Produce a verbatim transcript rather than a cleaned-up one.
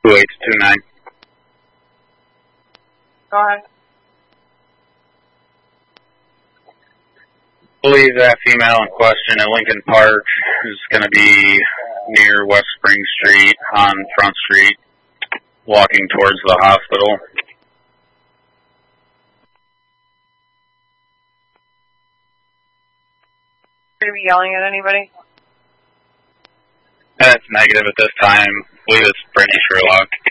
two eight two nine. Go ahead. I believe that female in question at Lincoln Park is going to be near West Spring Street on Front Street, walking towards the hospital. Are you yelling at anybody? That's negative at this time. I believe it's Brittany Sherlock.